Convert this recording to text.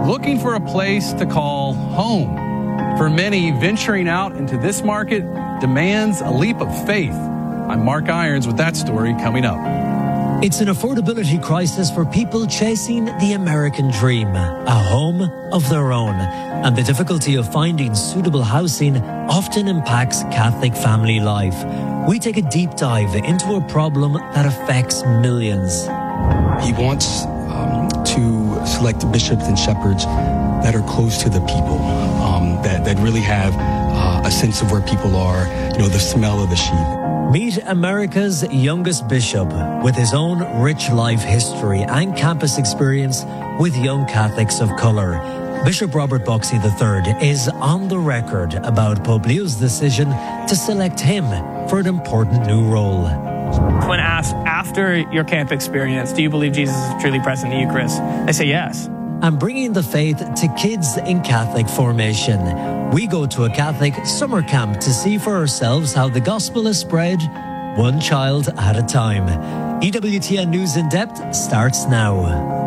looking for a place to call home. For many, venturing out into this market demands a leap of faith. I'm Mark Irons with that story coming up. It's an affordability crisis for people chasing the American dream, a home of their own. And the difficulty of finding suitable housing often impacts Catholic family life. We take a deep dive into a problem that affects millions. He wants to select bishops and shepherds that are close to the people, that really have a sense of where people are, the smell of the sheep. Meet America's youngest bishop with his own rich life history and campus experience with young Catholics of colour. Bishop Robert Bucksey III is on the record about Pope Leo's decision to select him for an important new role. When asked after your camp experience, do you believe Jesus is truly present in the Eucharist? I say yes. And bringing the faith to kids in Catholic formation. We go to a Catholic summer camp to see for ourselves how the gospel is spread one child at a time. EWTN News in Depth starts now.